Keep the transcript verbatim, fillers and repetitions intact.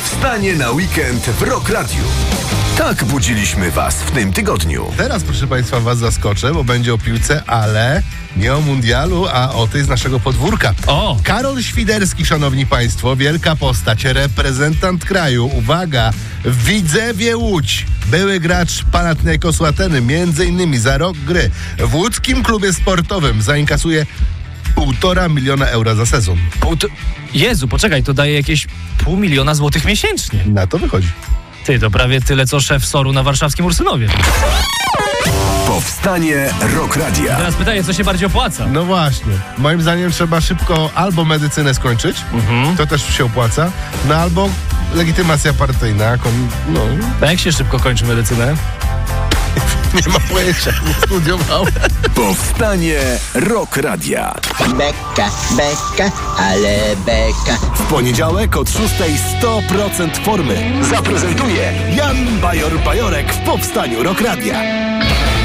Powstanie na weekend w Rock Radio. Tak budziliśmy was w tym tygodniu. Teraz, proszę Państwa, was zaskoczę, bo będzie o piłce, ale nie o mundialu, a o tej z naszego podwórka. O! Karol Świderski, szanowni Państwo, wielka postać, reprezentant kraju. Uwaga, w Widzewie Łódź. Były gracz Panathinaikosu Ateny, między innymi za rok gry w łódzkim klubie sportowym zainkasuje półtora miliona euro za sezon. Półto... Jezu, poczekaj, to daje jakieś pół miliona złotych miesięcznie. Na to wychodzi. Ty, to prawie tyle, co szef Soru na warszawskim Ursynowie. Powstanie Rock Radia. Teraz pytanie, co się bardziej opłaca? No właśnie. Moim zdaniem trzeba szybko albo medycynę skończyć, Mhm. to też się opłaca, no albo legitymacja partyjna. Kon, no, A jak się szybko kończy medycynę? nie ma pojęcia, nie studiowałem. Powstanie Rock Radia. Beka, beka, ale beka. W poniedziałek od szóstej sto procent formy zaprezentuje Jan Bajor-Bajorek w Powstaniu Rock Radia.